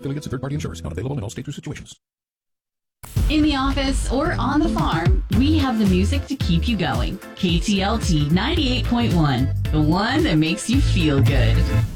affiliates, and third-party insurers. Not available in all states or situations. In the office or on the farm, we have the music to keep you going. KTLT 98.1, the one that makes you feel good.